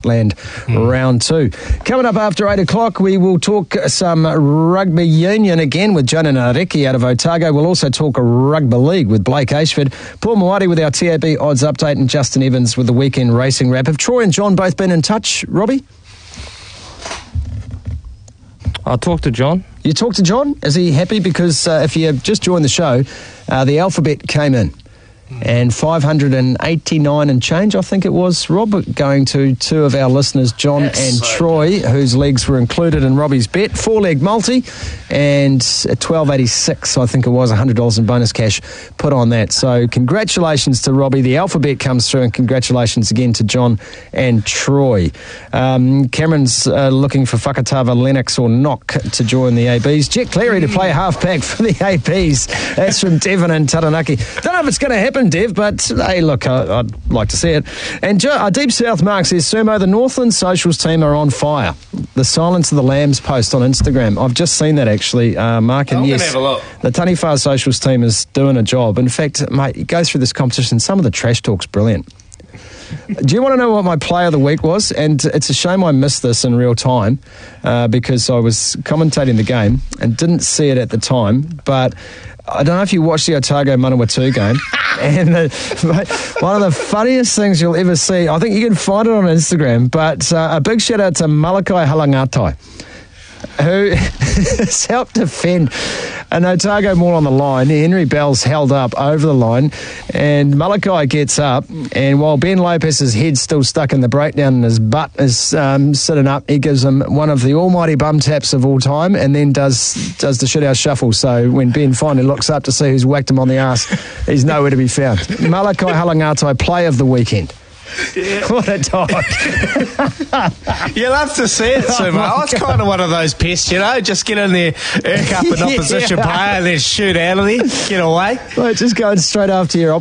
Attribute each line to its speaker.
Speaker 1: Land round 2. Coming up after 8 o'clock, we will talk some rugby union again with Jonah Nareki out of Otago. We'll also talk rugby league with Blake Ashford, Paul Moati with our TAB odds update, and Justin Evans with the weekend racing wrap. Have Troy and John both been in touch, Robbie?
Speaker 2: I'll talk to John.
Speaker 1: You talked to John? Is he happy? Because if you have just joined the show, the alphabet came in. And 589 and change, I think it was, Rob, going to two of our listeners, John and Troy, whose legs were included in Robbie's bet. 4-leg multi and $12.86, I think it was, $100 in bonus cash put on that. So congratulations to Robbie. The alphabet comes through, and congratulations again to John and Troy. Cameron's looking for Fakatava, Lennox or Knock to join the ABs. Jet Cleary to play half-back for the ABs. That's from Devon and Taranaki. Don't know if it's going to happen, Dev, but hey, look, I'd like to see it. And Deep South Mark says, Sumo, the Northland Socials team are on fire. The Silence of the Lambs post on Instagram. I've just seen that actually, Mark. And yes, the Taniwha Socials team is doing a job. In fact, mate, you go through this competition, some of the trash talk's brilliant. Do you want to know what my play of the week was? And it's a shame I missed this in real time because I was commentating the game and didn't see it at the time, but I don't know if you watched the Otago Manawatu game, and one of the funniest things you'll ever see, I think you can find it on Instagram, but a big shout out to Malakai Halangatai, who has helped defend an Otago more on the line. Henry Bell's held up over the line, and Malakai gets up, and while Ben Lopez's head's still stuck in the breakdown and his butt is sitting up, he gives him one of the almighty bum taps of all time, and then does the shithouse shuffle. So when Ben finally looks up to see who's whacked him on the arse, he's nowhere to be found. Malakai Halangatai, play of the weekend. Yeah. What a dog.
Speaker 3: You love to see it, Sumo. I was kind of one of those pests, just get in there, irk up an opposition player and then shoot out of there, get away.
Speaker 1: Well, just going straight after your